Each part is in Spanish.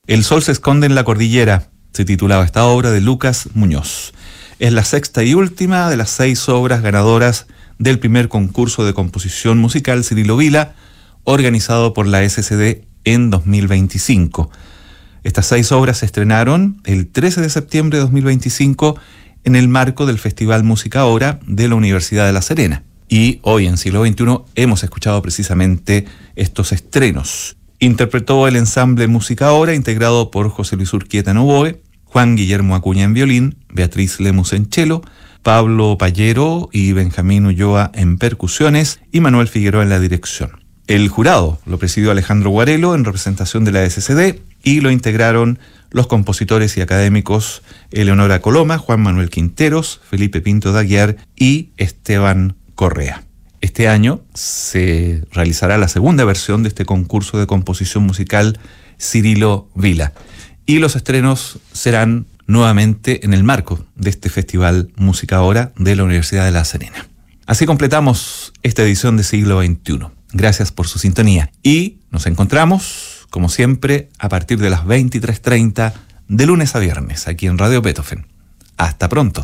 El sol se esconde en la cordillera, se titulaba esta obra de Lucas Muñoz. Es la sexta y última de las 6 obras ganadoras del primer concurso de composición musical Cirilo Vila, organizado por la SCD en 2025. Estas 6 obras se estrenaron el 13 de septiembre de 2025 en el marco del Festival Música Ahora de la Universidad de La Serena. Y hoy en Siglo XXI hemos escuchado precisamente estos estrenos. Interpretó el ensamble Música Ahora, integrado por José Luis Urquieta en oboe, Juan Guillermo Acuña en violín, Beatriz Lemus en cello, Pablo Pallero y Benjamín Ulloa en percusiones y Manuel Figueroa en la dirección. El jurado lo presidió Alejandro Guarelo en representación de la SCD y lo integraron los compositores y académicos Eleonora Coloma, Juan Manuel Quinteros, Felipe Pinto de Aguiar y Esteban Correa. Este año se realizará la segunda versión de este concurso de composición musical Cirilo Vila y los estrenos serán nuevamente en el marco de este Festival Música Ahora de la Universidad de La Serena. Así completamos esta edición de Siglo XXI. Gracias por su sintonía y nos encontramos, como siempre, a partir de las 23:30 de lunes a viernes aquí en Radio Beethoven. Hasta pronto.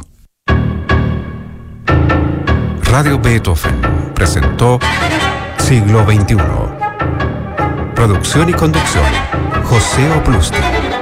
Radio Beethoven presentó Siglo XXI. Producción y conducción, José Oplusti.